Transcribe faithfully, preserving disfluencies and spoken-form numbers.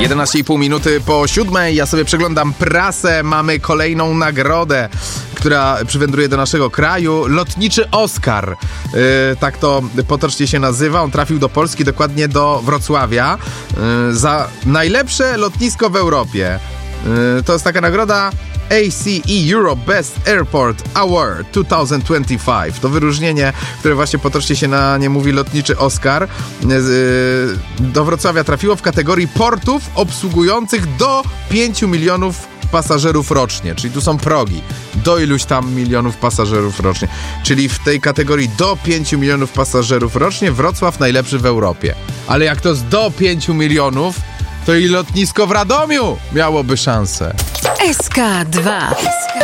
jedenaście i pół minuty po siódmej. Ja sobie przeglądam prasę. Mamy kolejną nagrodę, która przywędruje do naszego kraju. Lotniczy Oscar. Yy, tak to potocznie się nazywa. On trafił do Polski, dokładnie do Wrocławia, yy, za najlepsze lotnisko w Europie. Yy, to jest taka nagroda A C E Europe Best Airport Award dwa tysiące dwudziesty piąty. To wyróżnienie, które właśnie potocznie się na nie mówi lotniczy Oscar, do Wrocławia trafiło w kategorii portów obsługujących do pięciu milionów pasażerów rocznie, czyli tu są progi, do iluś tam milionów pasażerów rocznie, czyli w tej kategorii do pięciu milionów pasażerów rocznie Wrocław najlepszy w Europie. Ale jak to jest do pięciu milionów, to i lotnisko w Radomiu miałoby szansę. S K dwa.